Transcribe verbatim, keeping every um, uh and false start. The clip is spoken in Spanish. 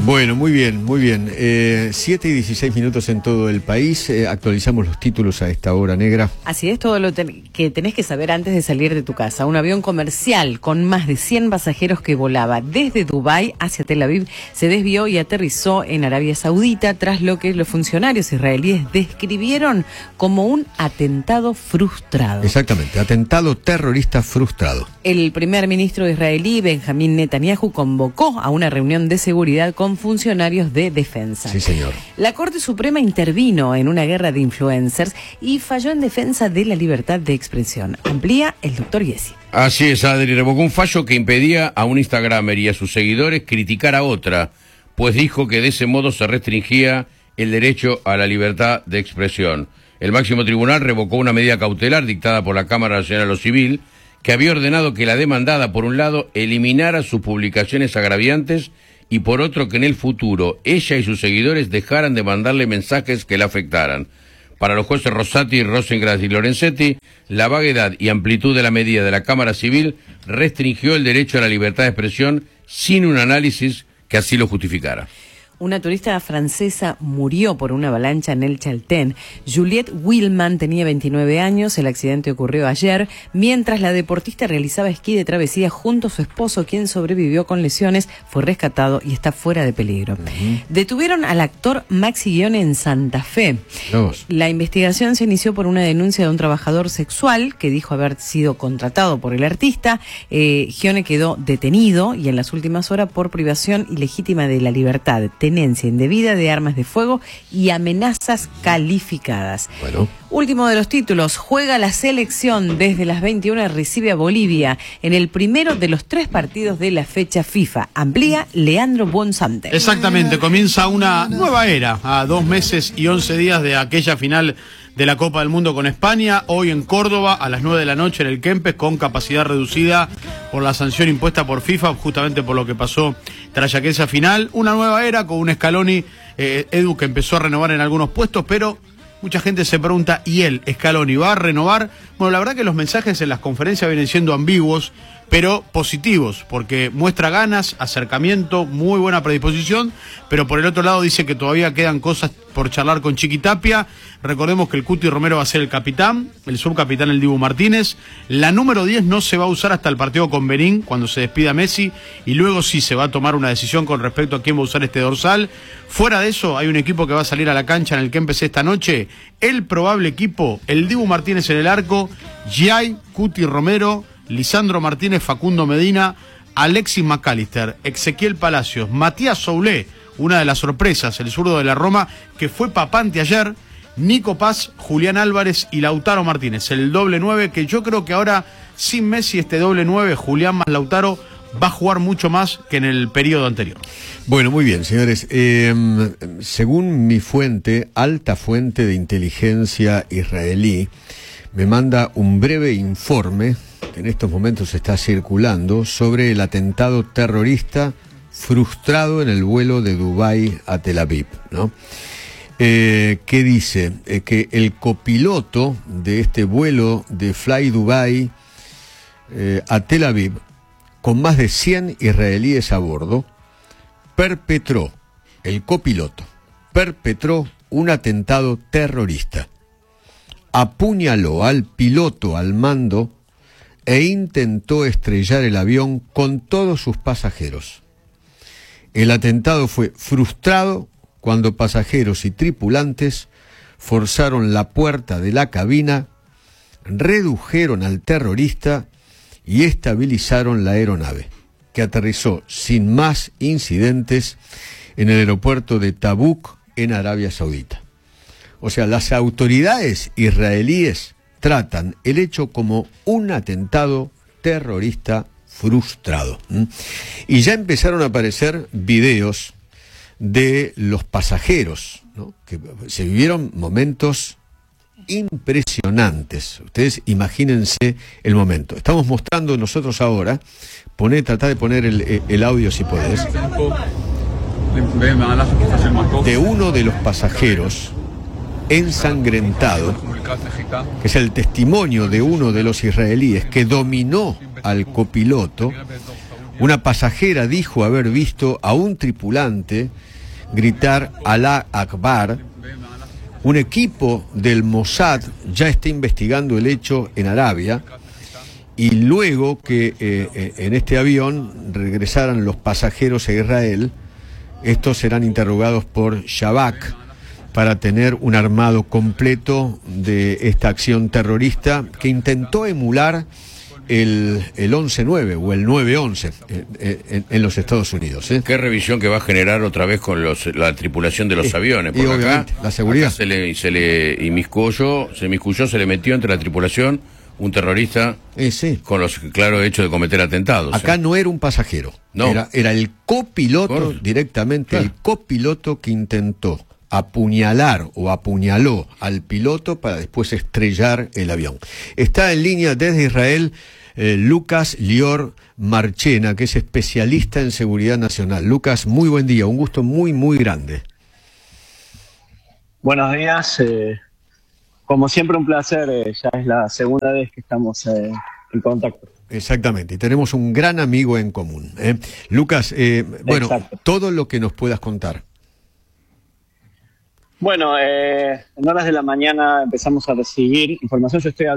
Bueno, muy bien, muy bien. Eh, siete y dieciséis minutos en todo el país. Eh, actualizamos los títulos a esta hora negra. Así es, todo lo ten- que tenés que saber antes de salir de tu casa. Un avión comercial con más de cien pasajeros que volaba desde Dubái hacia Tel Aviv se desvió y aterrizó en Arabia Saudita tras lo que los funcionarios israelíes describieron como un atentado frustrado. Exactamente, atentado terrorista frustrado. El primer ministro israelí, Benjamín Netanyahu, convocó a una reunión de seguridad con funcionarios de defensa. Sí, señor. La Corte Suprema intervino en una guerra de influencers y falló en defensa de la libertad de expresión. Amplía el doctor Yesi. Así es, Adri, revocó un fallo que impedía a un instagramer y a sus seguidores criticar a otra, pues dijo que de ese modo se restringía el derecho a la libertad de expresión. El máximo tribunal revocó una medida cautelar dictada por la Cámara Nacional de lo Civil, que había ordenado que la demandada, por un lado, eliminara sus publicaciones agraviantes y por otro que en el futuro ella y sus seguidores dejaran de mandarle mensajes que la afectaran. Para los jueces Rosati, Rosengras y Lorenzetti, la vaguedad y amplitud de la medida de la Cámara Civil restringió el derecho a la libertad de expresión sin un análisis que así lo justificara. Una turista francesa murió por una avalancha en el Chaltén. Juliette Willman tenía veintinueve años. El accidente ocurrió ayer, mientras la deportista realizaba esquí de travesía junto a su esposo, quien sobrevivió con lesiones, fue rescatado y está fuera de peligro. Uh-huh. Detuvieron al actor Maxi Ghione en Santa Fe. Dos. La investigación se inició por una denuncia de un trabajador sexual que dijo haber sido contratado por el artista. Eh, Ghione quedó detenido y en las últimas horas por privación ilegítima de la libertad, tenencia indebida de armas de fuego y amenazas calificadas. Bueno. Último de los títulos, juega la selección desde las veintiuna, recibe a Bolivia en el primero de los tres partidos de la fecha FIFA. Amplía Leandro Bonzante. Exactamente, comienza una nueva era a dos meses y once días de aquella final de la Copa del Mundo con España, hoy en Córdoba a las nueve de la noche en el Kempes, con capacidad reducida por la sanción impuesta por FIFA, justamente por lo que pasó tras aquella final. Una nueva era con un Scaloni, eh, Edu, que empezó a renovar en algunos puestos, pero mucha gente se pregunta, ¿y él, Scaloni, va a renovar? Bueno, la verdad que los mensajes en las conferencias vienen siendo ambiguos, pero positivos, porque muestra ganas, acercamiento, muy buena predisposición, pero por el otro lado dice que todavía quedan cosas por charlar con Chiqui Tapia. Recordemos que el Cuti Romero va a ser el capitán, el subcapitán el Dibu Martínez. La número diez no se va a usar hasta el partido con Benín, cuando se despida Messi, y luego sí se va a tomar una decisión con respecto a quién va a usar este dorsal. Fuera de eso, hay un equipo que va a salir a la cancha en el que empecé esta noche. El probable equipo, el Dibu Martínez en el arco, Giai, Cuti Romero, Lisandro Martínez, Facundo Medina, Alexis McAllister, Ezequiel Palacios, Matías Soulé, una de las sorpresas, el zurdo de la Roma, que fue papante ayer, Nico Paz, Julián Álvarez y Lautaro Martínez, el doble nueve, que yo creo que ahora, sin Messi, este doble nueve, Julián más Lautaro, va a jugar mucho más que en el periodo anterior. Bueno, muy bien, señores. Eh, según mi fuente, alta fuente de inteligencia israelí, me manda un breve informe que en estos momentos está circulando sobre el atentado terrorista frustrado en el vuelo de Dubái a Tel Aviv, ¿no? Eh, que dice eh, que el copiloto de este vuelo de Fly Dubai eh, a Tel Aviv, con más de cien israelíes a bordo, perpetró, el copiloto, perpetró un atentado terrorista. Apuñaló al piloto al mando e intentó estrellar el avión con todos sus pasajeros. El atentado fue frustrado cuando pasajeros y tripulantes forzaron la puerta de la cabina, redujeron al terrorista y estabilizaron la aeronave, que aterrizó sin más incidentes en el aeropuerto de Tabuk, en Arabia Saudita. O sea, las autoridades israelíes tratan el hecho como un atentado terrorista frustrado. ¿Mm? Y ya empezaron a aparecer videos de los pasajeros, ¿no? Que se vivieron momentos impresionantes. Ustedes imagínense el momento. Estamos mostrando nosotros ahora, poné, tratá de poner el, el audio si podés, de uno de los pasajeros ensangrentado, que es el testimonio de uno de los israelíes que dominó al copiloto, Una pasajera dijo haber visto a un tripulante gritar Alá Akbar. Un equipo del Mossad ya está investigando el hecho en Arabia, y luego que eh, en este avión regresaran los pasajeros a Israel, estos serán interrogados por Shabak para tener un armado completo de esta acción terrorista que intentó emular el, el once nueve o el nueve once en, en, en los Estados Unidos. ¿eh? ¿Qué revisión que va a generar otra vez con los, la tripulación de los Eh, aviones? y Porque obviamente, acá, la seguridad. acá se le, se le inmiscuyó, se inmiscuyó, se le metió entre la tripulación un terrorista Eh, sí. con los claros hechos de cometer atentados. Acá ¿eh? no era un pasajero, No. era, era el copiloto, Correcto. directamente Claro. el copiloto que intentó apuñalar o apuñaló al piloto para después estrellar el avión. Está en línea desde Israel eh, Lucas Lior Marchena, que es especialista en seguridad nacional. Lucas, muy buen día, un gusto muy, muy grande. Buenos días, eh, como siempre un placer, eh, ya es la segunda vez que estamos eh, en contacto. Exactamente, y tenemos un gran amigo en común. ¿eh? Lucas, eh, bueno, Exacto. todo lo que nos puedas contar. Bueno, eh, en horas de la mañana empezamos a recibir información, yo estoy